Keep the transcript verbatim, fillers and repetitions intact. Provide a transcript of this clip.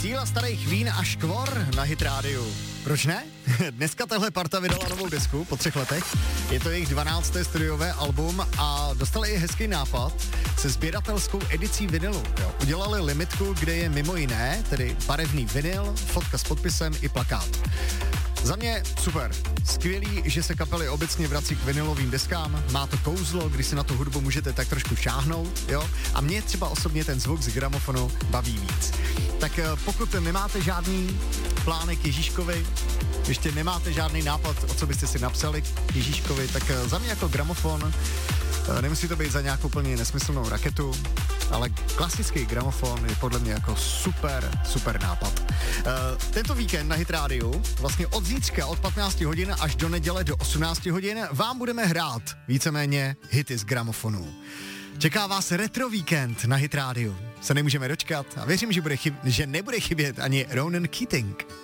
Síla starých vín a škvor na Hit rádiu. Proč ne? Dneska tahle parta vydala novou desku po třech letech. Je to jejich dvanácté studiové album a dostali i hezký nápad se sběratelskou edicí vinilu. Jo. Udělali limitku, kde je mimo jiné, tedy barevný vinyl, fotka s podpisem i plakát. Za mě super. Skvělý, že se kapely obecně vrací k vinilovým deskám. Má to kouzlo, když si na tu hudbu můžete tak trošku šáhnout, jo? A mě třeba osobně ten zvuk z gramofonu baví víc. Tak pokud nemáte žádný plánek k Ježíškovi, ještě nemáte žádný nápad, o co byste si napsali k Ježíškovi, tak za mě jako gramofon, nemusí to být za nějakou úplně nesmyslnou raketu, ale klasický gramofon je podle mě jako super, super nápad. Uh, tento víkend na Hit rádiu, vlastně od zítřka od patnácti hodin až do neděle do osmnácti hodin, vám budeme hrát víceméně hity z gramofonů. Čeká vás retro víkend na Hit rádiu. Se nemůžeme dočkat a věřím, že, bude chyb- že nebude chybět ani Ronan Keating.